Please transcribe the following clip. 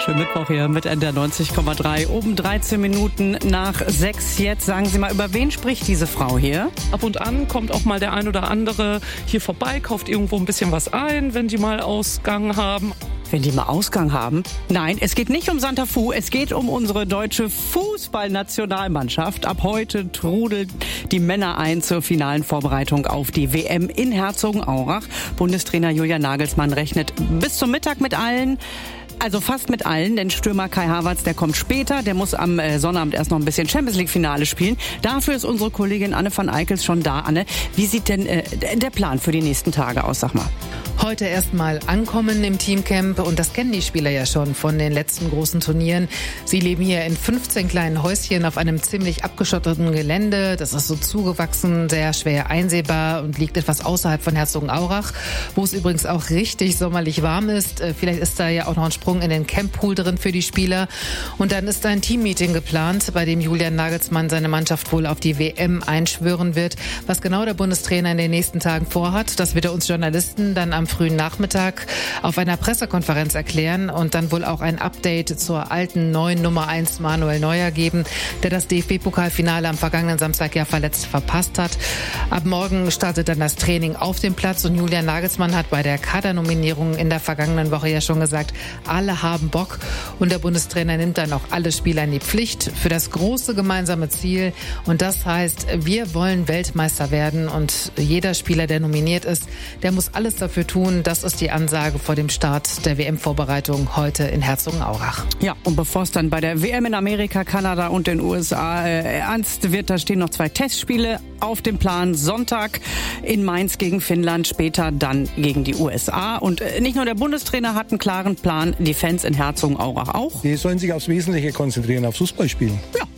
Schönen Mittwoch hier mit NDR 90,3. Oben 13 Minuten nach 6 jetzt. Sagen Sie mal, über wen spricht diese Frau hier? Ab und an kommt auch mal der ein oder andere hier vorbei, kauft irgendwo ein bisschen was ein, wenn die mal Ausgang haben. Wenn die mal Ausgang haben? Nein, es geht nicht um Santa Fu, es geht um unsere deutsche Fußballnationalmannschaft. Ab heute trudeln die Männer ein zur finalen Vorbereitung auf die WM in Herzogenaurach. Bundestrainer Julian Nagelsmann rechnet bis zum Mittag mit allen. Also fast mit allen, denn Stürmer Kai Havertz, der kommt später, der muss am Sonnabend erst noch ein bisschen Champions-League-Finale spielen. Dafür ist unsere Kollegin Anne van Eickels schon da. Anne, wie sieht denn der Plan für die nächsten Tage aus, sag mal? Heute erstmal ankommen im Teamcamp und das kennen die Spieler ja schon von den letzten großen Turnieren. Sie leben hier in 15 kleinen Häuschen auf einem ziemlich abgeschotteten Gelände. Das ist so zugewachsen, sehr schwer einsehbar und liegt etwas außerhalb von Herzogenaurach, wo es übrigens auch richtig sommerlich warm ist. Vielleicht ist da ja auch noch ein Sprung in den Camppool drin für die Spieler. Und dann ist ein Teammeeting geplant, bei dem Julian Nagelsmann seine Mannschaft wohl auf die WM einschwören wird. Was genau der Bundestrainer in den nächsten Tagen vorhat, das wird er uns Journalisten dann am frühen Nachmittag auf einer Pressekonferenz erklären und dann wohl auch ein Update zur alten neuen Nummer 1 Manuel Neuer geben, der das DFB-Pokalfinale am vergangenen Samstag ja verletzt verpasst hat. Ab morgen startet dann das Training auf dem Platz und Julian Nagelsmann hat bei der Kadernominierung in der vergangenen Woche ja schon gesagt, alle haben Bock und der Bundestrainer nimmt dann auch alle Spieler in die Pflicht für das große gemeinsame Ziel und das heißt, wir wollen Weltmeister werden und jeder Spieler, der nominiert ist, der muss alles dafür tun. Das ist die Ansage vor dem Start der WM-Vorbereitung heute in Herzogenaurach. Ja, und bevor es dann bei der WM in Amerika, Kanada und den USA ernst wird, da stehen noch 2 Testspiele auf dem Plan. Sonntag in Mainz gegen Finnland, später dann gegen die USA. Und nicht nur der Bundestrainer hat einen klaren Plan, die Fans in Herzogenaurach auch. Die sollen sich aufs Wesentliche konzentrieren, aufs Fußballspielen. Ja,